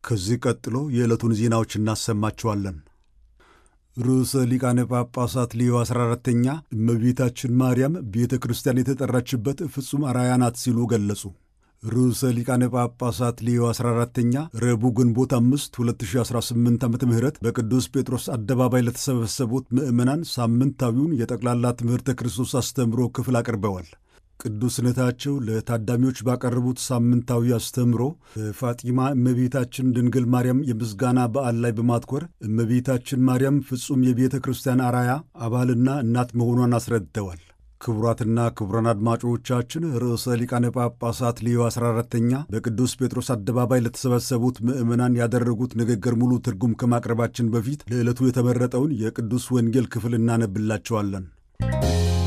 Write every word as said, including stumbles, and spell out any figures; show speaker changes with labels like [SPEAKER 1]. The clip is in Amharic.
[SPEAKER 1] ከዚህ ቀጥሎ የዕለቱን ዜናዎች እናሰማችኋለን። ርዕሰ ሊቃነ ጳጳሳት ሌዮ አስራ አራተኛ እመቤታችን ማርያም ቤተ ክርስቲያን የተጠራችበት ፍጹም አርአያ ናት ሲሉ ገለጹ። ርዕሰ ሊቃነ ጳጳሳት ሌዮ አስራ አራተኛ ረቡዕ ግንቦት አምስት ሁለት ሺህ አስራ ስምንት ዓመተ ምህረት በቅዱስ ጴጥሮስ አደባባይ ለተሰበሰቡት ምዕመናን ሳምንታዊውን የጠቅላላ ትምህርተ ክርስቶስ አስተምሮ ክፍል አቅርበዋል። ቅዱስነታቸው ለታዳሚዎች ባቀረቡት ሳምንታዊ አስተምሮ በፋጢማ እመቤታችን ድንግል ማርያም የምስጋና በዓል ላይ በማትኮር እመቤታችን ማርያም ፍጹም የቤተ ክርስቲያን አርአያ አባልና እናት መሆኗን አስረድተዋል። ክቡራትና ክቡራን አድማጮቻችን ርዕሰ ሊቃነ ጳጳሳት ሌዮ አስራ አራተኛ በቅዱስ ጴጥሮስ አደባባይ ለተሰበሰቡት ምዕመናን ያደረጉት ንግግር ሙሉ ትርጉም ከማቅረባችን በፊት ለዕለቱ የተመረጠውን የቅዱስ ወንጌል ክፍል እናነብላቸዋለን።